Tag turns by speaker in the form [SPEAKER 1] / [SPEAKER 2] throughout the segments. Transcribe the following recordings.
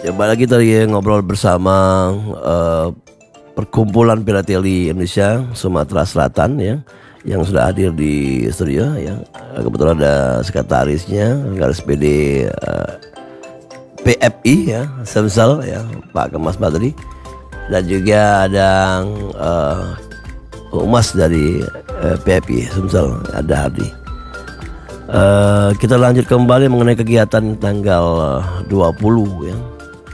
[SPEAKER 1] Coba lagi tadi ngobrol bersama Perkumpulan Filateli Indonesia Sumatera Selatan ya, yang sudah hadir di studio ya. Kebetulan ada sekretarisnya, Garis PD PFI ya, Semsel ya, Pak Kemas Badri, dan juga ada Humas dari PFI Semsel, ada Hardi. Kita lanjut kembali mengenai kegiatan tanggal 20 ya.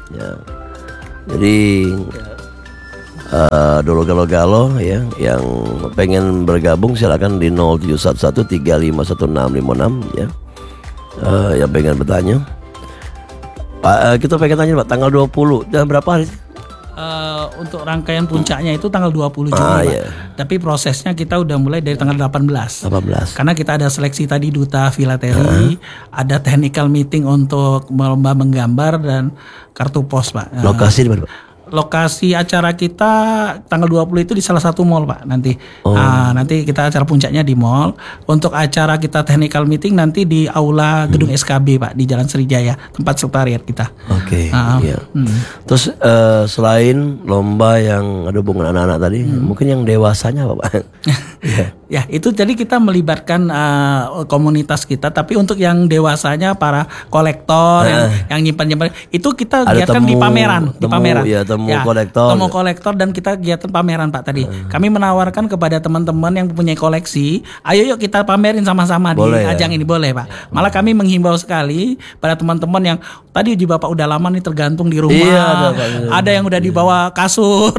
[SPEAKER 1] Jadi dulu galo-galo ya yang pengen bergabung silakan di 0711351656 ya. Yang pengen bertanya. Pak, kita pengen tanya Pak, tanggal 20 dan berapa hari?
[SPEAKER 2] Untuk rangkaian puncaknya itu tanggal 20 Juni Pak.
[SPEAKER 1] Iya.
[SPEAKER 2] Tapi prosesnya kita udah mulai dari tanggal 18. Karena kita ada seleksi tadi duta filateli, ada technical meeting untuk lomba menggambar dan kartu pos Pak.
[SPEAKER 1] Lokasi di mana Pak?
[SPEAKER 2] Lokasi acara kita tanggal 20 itu di salah satu mall Pak nanti. Nanti kita acara puncaknya di mall. Untuk acara kita technical meeting nanti di aula gedung SKB Pak di Jalan Sriwijaya, tempat sekretariat kita.
[SPEAKER 1] Oke. Iya. Terus selain lomba yang ada hubungan anak-anak tadi, mungkin yang dewasanya apa Pak?
[SPEAKER 2] Ya itu jadi kita melibatkan komunitas kita, tapi untuk yang dewasanya para kolektor yang nyimpan itu kita giatkan di pameran.
[SPEAKER 1] Ya, temu
[SPEAKER 2] kolektor dan kita kegiatan pameran Pak tadi. Kami menawarkan kepada teman-teman yang mempunyai koleksi, ayo yuk kita pamerin sama-sama di ajang ini, boleh Pak. Malah kami menghimbau sekali pada teman-teman yang tadi uji Bapak udah lama nih tergantung di rumah. Ada yang udah dibawa kasur.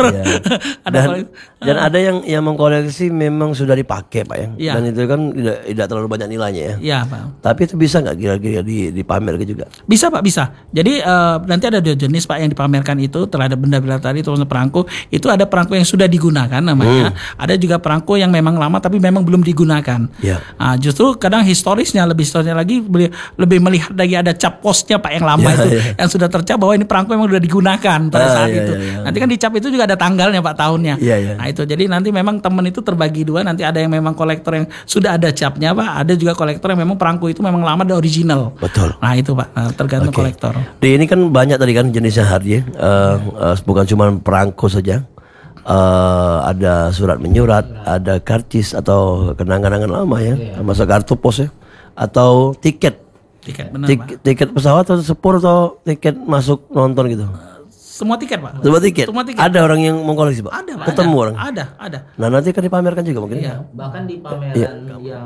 [SPEAKER 1] Dan ada yang mengkoleksi memang sudah dipakai Pak ya. Dan itu kan tidak terlalu banyak nilainya ya.
[SPEAKER 2] Iya Pak.
[SPEAKER 1] Tapi itu bisa nggak kira-kira dipamer juga?
[SPEAKER 2] Bisa Pak, bisa. Jadi nanti ada dua jenis Pak yang dipamerkan itu terhadap benda filateli termasuk perangko. Itu ada perangko yang sudah digunakan namanya. Ada juga perangko yang memang lama tapi memang belum digunakan. Justru kadang historisnya lagi lebih melihat lagi ada cap posnya Pak yang lama itu yang sudah tercap bahwa ini perangko memang sudah digunakan pada saat itu. Nanti kan di cap itu juga ada tanggalnya Pak, tahunnya. Nah itu jadi nanti memang teman itu terbagi dua. Nanti ada yang memang kolektor yang sudah ada capnya Pak. Ada juga kolektor yang memang perangko itu memang lama dan original.
[SPEAKER 1] Betul.
[SPEAKER 2] Nah itu Pak, tergantung kolektor.
[SPEAKER 1] Ini kan banyak tadi kan jenisnya Hardi ya. Bukan cuma perangko saja. Ada surat menyurat, ada karcis atau kenang-kenangan lama ya, masuk kartu pos ya, atau tiket benar, tiket pesawat atau sepur atau tiket masuk nonton gitu.
[SPEAKER 2] Semua tiket Pak.
[SPEAKER 1] Semua tiket. Ada orang yang mengkoleksi Pak.
[SPEAKER 2] Ada Pak.
[SPEAKER 1] Ketemu orang.
[SPEAKER 2] Ada.
[SPEAKER 1] Nah nanti kan dipamerkan juga mungkin.
[SPEAKER 3] Bahkan di pameran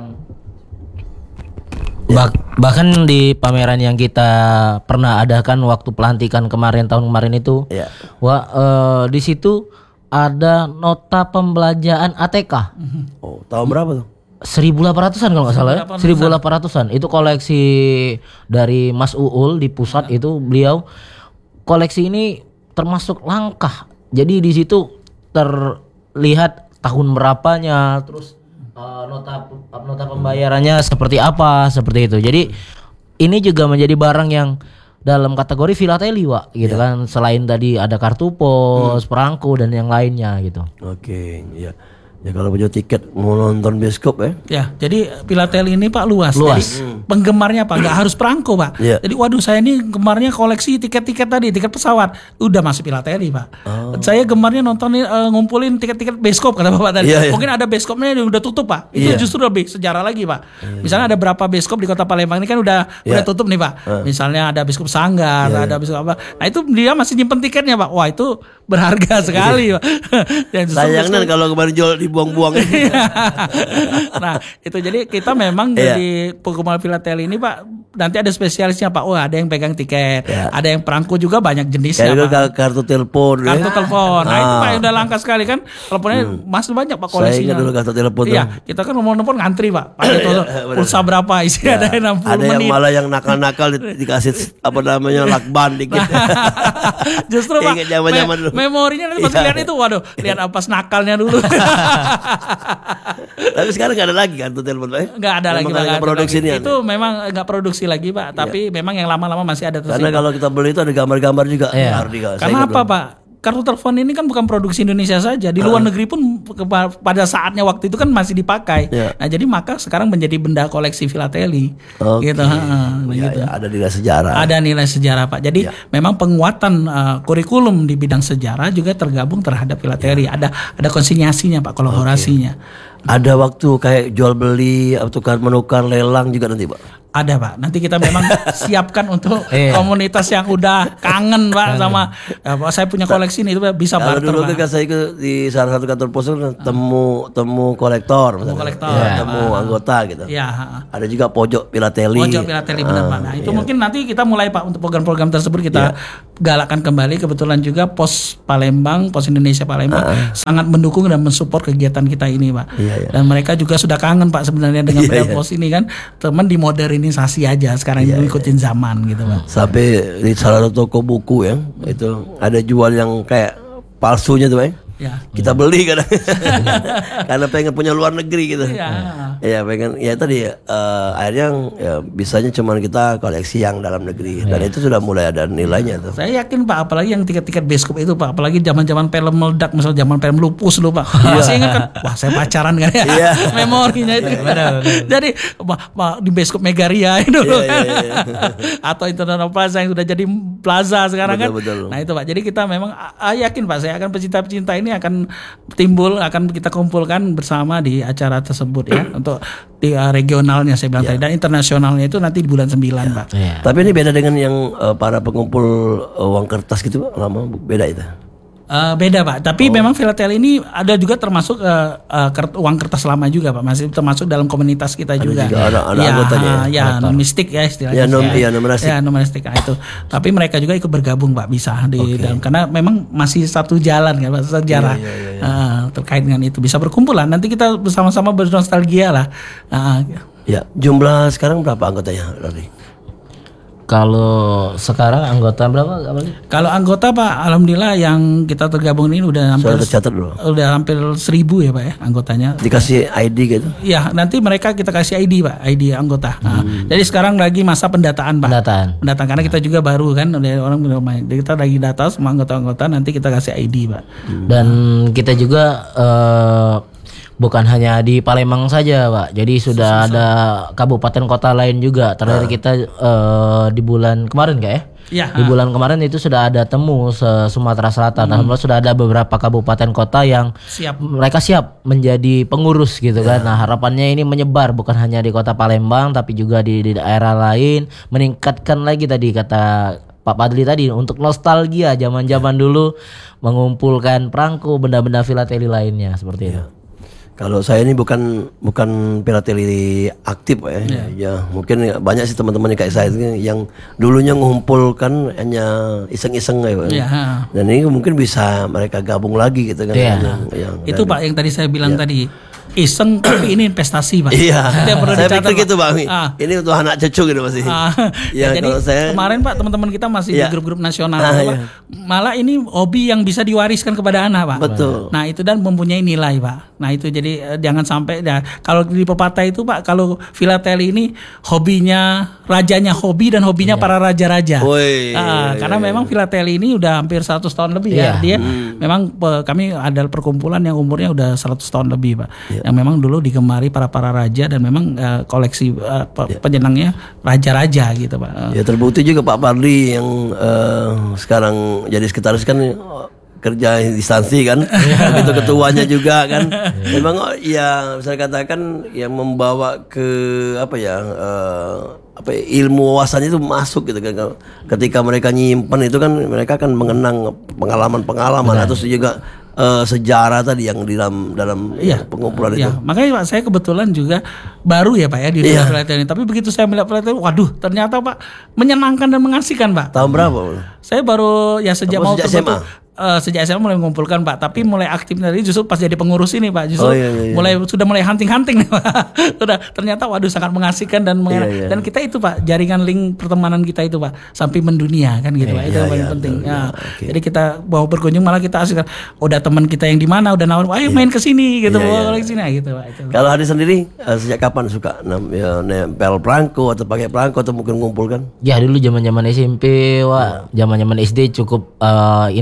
[SPEAKER 3] bahkan di pameran yang kita pernah adakan waktu pelantikan tahun kemarin itu, di situ ada nota pembelanjaan ATK.
[SPEAKER 1] Tahun berapa tuh?
[SPEAKER 3] 1800-an kalau nggak salah ya. 1800-an. Itu koleksi dari Mas Uul di pusat itu, beliau koleksi ini termasuk langka. Jadi di situ terlihat tahun berapanya, terus nota pembayarannya seperti apa, seperti itu. Jadi ini juga menjadi barang yang dalam kategori filateli Pak gitu kan. Selain tadi ada kartu pos, perangko dan yang lainnya gitu. Oke,
[SPEAKER 1] ya. Ya kalau punya tiket mau nonton bioskop ya.
[SPEAKER 2] Ya, jadi filateli ini Pak luas. Jadi penggemarnya Pak nggak harus perangko Pak. Jadi waduh saya ini gemarnya koleksi tiket-tiket tadi, tiket pesawat, udah masuk filateli Pak. Saya gemarnya nonton ngumpulin tiket-tiket bioskop kata Bapak tadi. Mungkin ada bioskopnya yang udah tutup Pak. Itu justru lebih sejarah lagi Pak. Misalnya ada berapa bioskop di Kota Palembang ini kan udah tutup nih Pak. Misalnya ada bioskop Sanggar, ada bioskop apa. Nah itu dia masih nyimpen tiketnya Pak. Wah itu berharga sekali Pak.
[SPEAKER 1] Sayangnya kalau kemarin jual dibuang-buang.
[SPEAKER 2] Nah itu jadi kita memang dari Perkumpulan Filateli ini Pak, nanti ada spesialisnya Pak. Oh ada yang pegang tiket, ada yang perangko juga banyak jenisnya Pak.
[SPEAKER 1] Kartu telepon.
[SPEAKER 2] Nah itu Pak udah langka sekali kan. Teleponnya masih banyak Pak koleksinya.
[SPEAKER 1] Saya ingat dulu kartu telepon.
[SPEAKER 2] Iya kita kan nomor ngantri Pak. Pulsa berapa isi ada 60
[SPEAKER 1] ada
[SPEAKER 2] menit.
[SPEAKER 1] Ada yang malah yang nakal-nakal dikasih apa namanya lakban dikit.
[SPEAKER 2] Justru Pak memorinya nanti pasti lihat itu. Waduh lihat apa nakalnya dulu.
[SPEAKER 1] Tapi sekarang nggak ada lagi kan tuh telepon Pak?
[SPEAKER 2] Nggak ada lagi Pak.
[SPEAKER 1] Produksi ini
[SPEAKER 2] itu memang nggak produksi lagi Pak. Tapi memang yang lama-lama masih ada.
[SPEAKER 1] Karena kalau kita beli itu ada gambar-gambar juga.
[SPEAKER 2] Karena apa Pak? kartu telepon ini kan bukan produksi Indonesia saja, di luar negeri pun pada saatnya waktu itu kan masih dipakai. Nah jadi maka sekarang menjadi benda koleksi filateli. Gitu. Gitu.
[SPEAKER 1] Ada nilai sejarah.
[SPEAKER 2] Ada nilai sejarah Pak. Jadi memang penguatan kurikulum di bidang sejarah juga tergabung terhadap filateli. Ada konsinyasinya Pak, kolaborasinya.
[SPEAKER 1] Ada waktu kayak jual beli, tukar menukar, lelang juga nanti Pak?
[SPEAKER 2] Ada Pak, nanti kita memang siapkan untuk komunitas yang udah kangen Pak sama saya punya koleksi ini itu bisa barter.
[SPEAKER 1] Kalau dulu kan saya ikut di salah satu kantor pos temu kolektor, temu anggota gitu. Ada juga pojok filateli.
[SPEAKER 2] Pojok filateli benar Pak. Nah itu mungkin nanti kita mulai Pak untuk program-program tersebut kita galakkan kembali. Kebetulan juga Pos Palembang, Pos Indonesia Palembang sangat mendukung dan mensupport kegiatan kita ini Pak. Dan mereka juga sudah kangen Pak sebenarnya dengan pos ini kan, teman dimodernisasi aja sekarang ngikutin zaman gitu Pak.
[SPEAKER 1] Sampai di salah satu toko buku ya itu ada jual yang kayak palsunya tuh Pak. Kita beli kadang karena pengen punya luar negeri gitu. Pengen tadi akhirnya bisanya cuma kita koleksi yang dalam negeri dan itu sudah mulai ada nilainya tuh.
[SPEAKER 2] Saya yakin Pak, apalagi yang tiket-tiket bioskop itu Pak, apalagi zaman-zaman film meledak, misalnya zaman film Lupus dulu Pak. Masih ingat kan? Wah, saya pacaran kan ya. Memorinya itu. Jadi di bioskop Megaria itu kan. Atau International Plaza yang sudah jadi plaza sekarang kan. Nah itu Pak. Jadi kita memang yakin Pak, saya akan pecinta-pecinta ini akan timbul, akan kita kumpulkan bersama di acara tersebut ya untuk di regionalnya saya bilang tadi, dan internasionalnya itu nanti di bulan 9 Pak.
[SPEAKER 1] Tapi ini beda dengan yang para pengumpul uang kertas gitu Pak, lama beda itu.
[SPEAKER 2] Beda Pak, tapi memang filateli ini ada juga termasuk uang kertas lama juga Pak, masih termasuk dalam komunitas kita juga.
[SPEAKER 1] Ada anggotanya
[SPEAKER 2] nomistik ya istilahnya. Nomistik itu. Tapi mereka juga ikut bergabung Pak, bisa di dalam, karena memang masih satu jalan kan Pak, sejarah terkait dengan itu bisa berkumpul lah. Nanti kita bersama-sama bernostalgia lah.
[SPEAKER 1] Jumlah sekarang berapa anggotanya Rari?
[SPEAKER 3] Kalau sekarang anggota berapa?
[SPEAKER 2] Kalau anggota Pak, alhamdulillah yang kita tergabung ini udah hampir udah hampir 1.000 ya Pak ya anggotanya.
[SPEAKER 1] Dikasih ID gitu?
[SPEAKER 2] Ya, nanti mereka kita kasih ID Pak, ID anggota. Jadi sekarang lagi masa pendataan Pak. Pendataan karena kita juga baru kan, orang belum main. Jadi kita lagi data semua anggota-anggota, nanti kita kasih ID Pak.
[SPEAKER 3] Dan kita juga bukan hanya di Palembang saja Pak, jadi sudah ada kabupaten kota lain juga. Terakhir kita di bulan kemarin di bulan kemarin itu sudah ada temu Sumatera Selatan. Alhamdulillah sudah ada beberapa kabupaten kota yang mereka siap menjadi pengurus gitu kan. Nah harapannya ini menyebar bukan hanya di kota Palembang tapi juga di daerah lain, meningkatkan lagi tadi kata Pak Padli tadi untuk nostalgia zaman-zaman dulu, mengumpulkan perangko, benda-benda filateli lainnya seperti itu.
[SPEAKER 1] Kalau saya ini bukan filateli aktif ya. Mungkin banyak sih teman-teman kayak saya yang dulunya mengumpulkan hanya iseng-iseng ya. Dan ini mungkin bisa mereka gabung lagi gitu kan.
[SPEAKER 2] Itu Pak yang tadi saya bilang tadi. Iseng tapi ini investasi Pak.
[SPEAKER 1] Saya pikir gitu Pak. Ini untuk anak cucu gitu pasti.
[SPEAKER 2] Jadi kemarin Pak teman-teman kita masih di grup-grup nasional malah ini hobi yang bisa diwariskan kepada anak Pak.
[SPEAKER 1] Betul.
[SPEAKER 2] Nah itu dan mempunyai nilai Pak. Nah itu jadi jangan sampai kalau di pepatah itu Pak, kalau filateli ini hobinya rajanya hobi dan hobinya para raja-raja. Karena memang filateli ini udah hampir 100 tahun lebih ya. Dia memang kami ada perkumpulan yang umurnya udah 100 tahun lebih Pak. Yang memang dulu digemari para raja dan memang koleksi penyenangnya raja-raja gitu Pak.
[SPEAKER 1] Ya terbukti juga Pak Padli yang sekarang jadi sekretaris kan kerja instansi kan, begitu ketuanya juga kan. Memang ya bisa katakan yang membawa ke ilmu wawasannya itu masuk gitu kan. Ketika mereka nyimpen itu kan mereka kan mengenang pengalaman atau juga sejarah tadi yang di dalam pengumpulan itu.
[SPEAKER 2] Makanya Pak saya kebetulan juga baru ya Pak ya di dunia filateli ini. Tapi begitu saya melihat filateli, waduh ternyata Pak menyenangkan dan mengasihkan Pak.
[SPEAKER 1] Tahun berapa?
[SPEAKER 2] Saya baru sejak
[SPEAKER 1] SMA.
[SPEAKER 2] Sejak SMA mulai mengumpulkan Pak, tapi mulai aktif dari justru pas jadi pengurus ini Pak, justru sudah mulai hunting nih Pak. Sudah ternyata waduh sangat mengasihkan dan dan kita itu Pak jaringan link pertemanan kita itu Pak sampai mendunia kan gitu Pak, itu yang paling penting. Jadi kita bawa berkunjung malah kita asik, udah teman kita yang di mana udah nawar, ayo main ke sini gitu, bawa ke sini gitu Pak. Itu.
[SPEAKER 1] Kalau Hadi sendiri sejak kapan suka nempel perangko atau pakai perangko atau mungkin mengumpulkan?
[SPEAKER 3] Ya dulu zaman SMP zaman SD cukup intens lah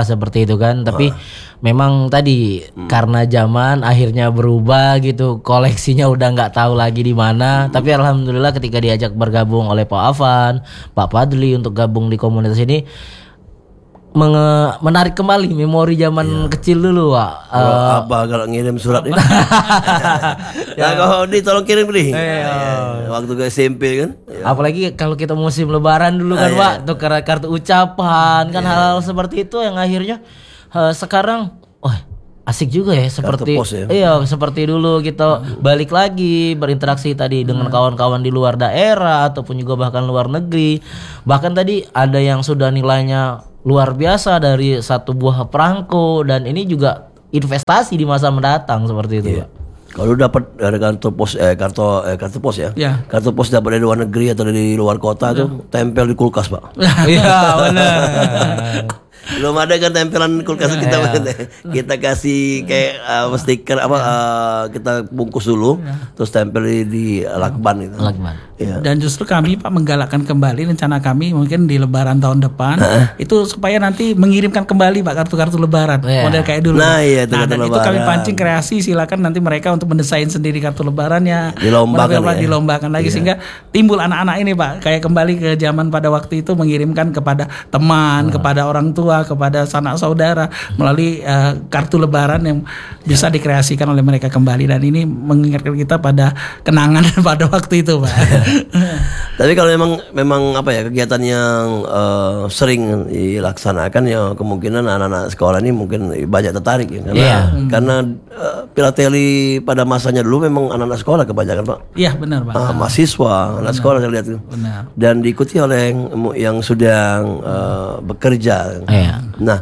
[SPEAKER 3] era seperti itu kan. Tapi memang tadi karena zaman akhirnya berubah gitu, koleksinya udah nggak tahu lagi di mana. Tapi alhamdulillah ketika diajak bergabung oleh Pak Afan, Pak Fadli untuk gabung di komunitas ini, menarik kembali memori zaman kecil dulu, Pak.
[SPEAKER 1] Apa kalau ngirim surat ini? Ya kalau tolong kirim nih. Waktu ke SMP kan.
[SPEAKER 3] Apalagi kalau kita musim lebaran dulu kan, Pak, tukar kartu ucapan kan, hal-hal seperti itu yang akhirnya sekarang asik juga ya, seperti
[SPEAKER 1] pos ya.
[SPEAKER 3] Iya, seperti dulu kita balik lagi berinteraksi tadi dengan kawan-kawan di luar daerah ataupun juga bahkan luar negeri. Bahkan tadi ada yang sudah nilainya luar biasa dari satu buah perangko, dan ini juga investasi di masa mendatang seperti itu, Pak.
[SPEAKER 1] Kalau dapat dari kartu pos kartu pos ya. Kartu pos dapat dari luar negeri atau dari luar kota itu tempel di kulkas, Pak.
[SPEAKER 3] Iya, benar.
[SPEAKER 1] Belum ada kan tempelan kulkas kita kasih kayak stiker kita bungkus dulu terus tempel di lakban itu.
[SPEAKER 3] Lakban.
[SPEAKER 1] Ya.
[SPEAKER 2] Dan justru kami Pak menggalakkan kembali rencana kami mungkin di lebaran tahun depan itu supaya nanti mengirimkan kembali Pak kartu-kartu lebaran model kayak dulu.
[SPEAKER 1] Nah, iya,
[SPEAKER 2] dan itu kami pancing kreasi, silakan nanti mereka untuk mendesain sendiri kartu lebarannya, dilombakan lagi sehingga timbul anak-anak ini Pak kayak kembali ke zaman pada waktu itu, mengirimkan kepada teman, kepada orang tua, kepada sanak saudara melalui kartu lebaran yang bisa dikreasikan oleh mereka kembali, dan ini mengingatkan kita pada kenangan pada waktu itu, Pak.
[SPEAKER 1] Tapi kalau memang apa ya, kegiatan yang sering dilaksanakan ya, kemungkinan anak-anak sekolah ini mungkin banyak tertarik ya, karena filateli pada masanya dulu memang anak-anak sekolah kebanyakan, Pak.
[SPEAKER 2] Iya, benar, Pak.
[SPEAKER 1] Mahasiswa, anak sekolah saya lihat itu.
[SPEAKER 2] Benar.
[SPEAKER 1] Dan diikuti oleh yang sudah bekerja. Nah,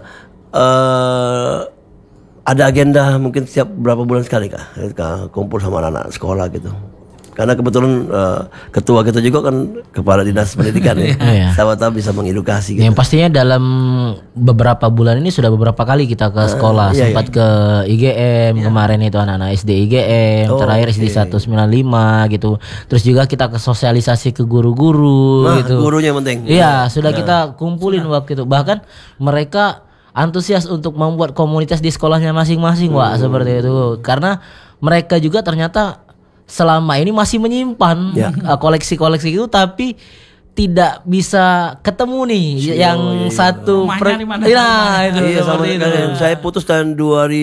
[SPEAKER 1] ada agenda mungkin setiap berapa bulan sekali kah kumpul sama anak-anak sekolah gitu. Karena kebetulan ketua kita juga kan kepala dinas pendidikan ya. Siapa tahu bisa mengedukasi gitu.
[SPEAKER 3] Yang pastinya dalam beberapa bulan ini sudah beberapa kali kita ke sekolah, sempat ke IGM kemarin itu anak-anak SD IGM, terakhir SD 195 gitu. Terus juga kita ke sosialisasi ke guru-guru gitu.
[SPEAKER 1] Gurunya penting.
[SPEAKER 3] Iya, sudah kita kumpulin waktu itu. Bahkan mereka antusias untuk membuat komunitas di sekolahnya masing-masing, Wak, seperti itu. Karena mereka juga ternyata selama ini masih menyimpan koleksi-koleksi itu, tapi tidak bisa ketemu nih satu
[SPEAKER 1] saya putus tahun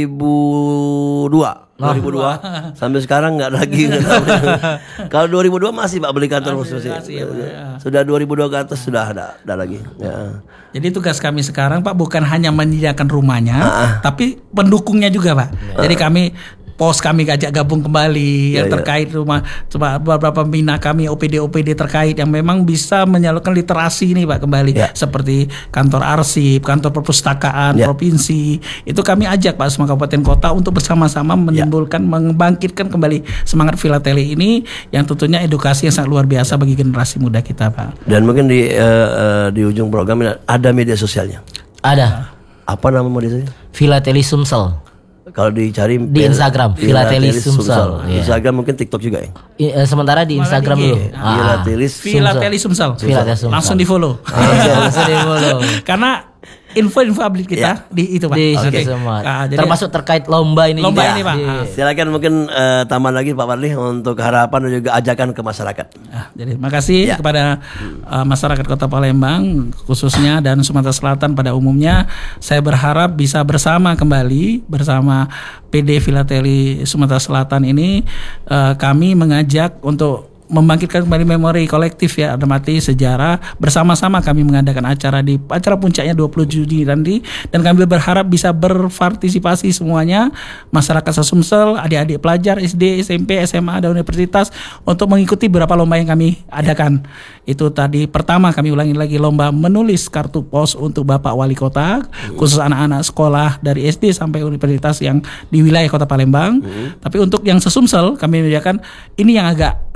[SPEAKER 1] 2002 sampai sekarang nggak lagi. Kalau 2002 masih Pak beli kantor khusus. Sudah 2002 ke atas sudah ada lagi. Ya.
[SPEAKER 2] Jadi tugas kami sekarang Pak bukan hanya menyediakan rumahnya, tapi pendukungnya juga, Pak. Jadi pos kami ajak gabung kembali yang terkait rumah, beberapa pembina kami OPD terkait yang memang bisa menyalurkan literasi ini Pak kembali, seperti kantor arsip, kantor perpustakaan provinsi, itu kami ajak Pak semua kabupaten kota untuk bersama-sama menimbulkan, membangkitkan kembali semangat filateli ini yang tentunya edukasi yang sangat luar biasa bagi generasi muda kita, Pak.
[SPEAKER 1] Dan mungkin di ujung program ada media sosialnya.
[SPEAKER 3] Ada.
[SPEAKER 1] Apa nama media sosialnya?
[SPEAKER 3] Filateli Sumsel.
[SPEAKER 1] Kalau dicari
[SPEAKER 3] di Instagram Filateli Sumsel.
[SPEAKER 1] Instagram mungkin TikTok juga ya.
[SPEAKER 3] Sementara di Instagram dulu.
[SPEAKER 2] Filateli Sumsel. Langsung di follow. Karena info-info update kita di itu Pak.
[SPEAKER 3] Semua. Termasuk terkait lomba ini juga.
[SPEAKER 2] Ini Pak.
[SPEAKER 1] Silakan mungkin tambah lagi Pak Fadli untuk harapan dan juga ajakan ke masyarakat.
[SPEAKER 2] Jadi terima kasih kepada masyarakat Kota Palembang khususnya dan Sumatera Selatan pada umumnya. Saya berharap bisa bersama kembali bersama PD Filateli Sumatera Selatan ini kami mengajak untuk membangkitkan kembali memori kolektif ya, arti sejarah. Bersama-sama kami mengadakan acara puncaknya 20 Juni nanti, dan kami berharap bisa berpartisipasi semuanya, masyarakat Sumsel, adik-adik pelajar SD, SMP, SMA dan universitas untuk mengikuti beberapa lomba yang kami adakan. Itu tadi pertama kami ulangi lagi, lomba menulis kartu pos untuk Bapak Wali Kota khusus anak-anak sekolah dari SD sampai universitas yang di wilayah Kota Palembang. Tapi untuk yang Sesumsel kami menyediakan ini yang agak unik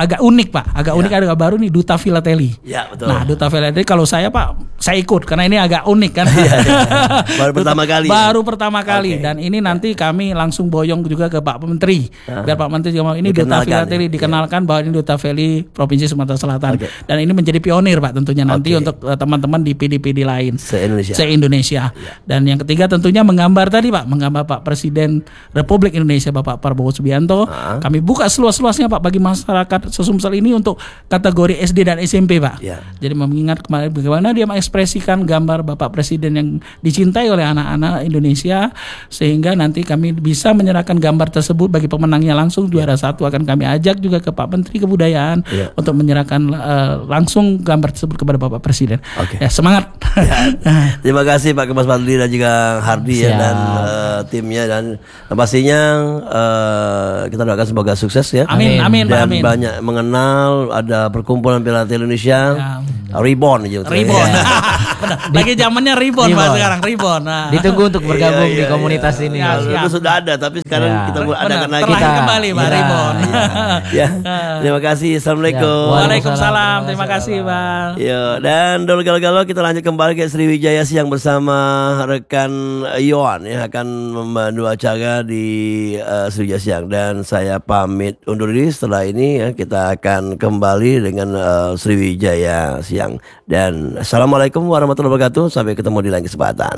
[SPEAKER 2] unik Pak, agak unik, agak baru nih, Duta Filateli.
[SPEAKER 1] Ya, betul.
[SPEAKER 2] Nah, Duta Filateli kalau saya Pak, saya ikut karena ini agak unik kan.
[SPEAKER 1] Baru pertama kali.
[SPEAKER 2] Baru pertama kali. Dan ini nanti kami langsung boyong juga ke Pak Menteri. Biar Pak Menteri juga mau ini Duta Filateli dikenalkan bahwa ini Duta Valley Provinsi Sumatera Selatan. Dan ini menjadi pionir Pak tentunya nanti untuk teman-teman di PD-PD lain se-Indonesia. Dan yang ketiga tentunya menggambar tadi Pak, menggambar Pak Presiden Republik Indonesia Bapak Prabowo Subianto. Kami buka seluas-luasnya Pak bagi masyarakat Sesumsel ini untuk kategori SD dan SMP Pak. Jadi mengingat kemarin bagaimana dia mengekspresikan gambar Bapak Presiden yang dicintai oleh anak-anak Indonesia, sehingga nanti kami bisa menyerahkan gambar tersebut bagi pemenangnya langsung juara 1. Akan kami ajak juga ke Pak Menteri Kebudayaan untuk menyerahkan langsung gambar tersebut kepada Bapak Presiden. Ya, semangat.
[SPEAKER 1] Terima kasih Pak Kemas Fadli dan juga Hardi ya, dan timnya, dan pastinya kita doakan semoga sukses ya.
[SPEAKER 2] Amin.
[SPEAKER 1] Dan banyak mengenal, ada perkumpulan Pilates Indonesia. Reborn gitu.
[SPEAKER 2] Reborn. Lagi zamannya Reborn Pak sekarang, Reborn.
[SPEAKER 3] Ditunggu untuk bergabung di komunitas ini.
[SPEAKER 1] Itu sudah ada, tapi sekarang kita adakan lagi.
[SPEAKER 2] Terlahir kembali Pak Reborn.
[SPEAKER 1] Terima kasih. Assalamualaikum.
[SPEAKER 2] Waalaikumsalam. Terima kasih Pak.
[SPEAKER 1] Dan dulu galau-galau kita lanjut kembali ke Sriwijaya Siang bersama rekan Yohan yang akan memandu acara di Sriwijaya Siang, dan saya pamit undur diri. Setelah ini ya, kita akan kembali dengan Sriwijaya Siang, dan assalamualaikum warahmatullahi wabarakatuh. Sampai ketemu di lain kesempatan.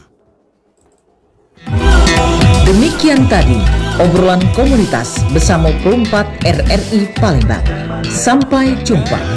[SPEAKER 4] Demikian tadi obrolan komunitas bersama Pro 4 RRI Palembang. Sampai jumpa.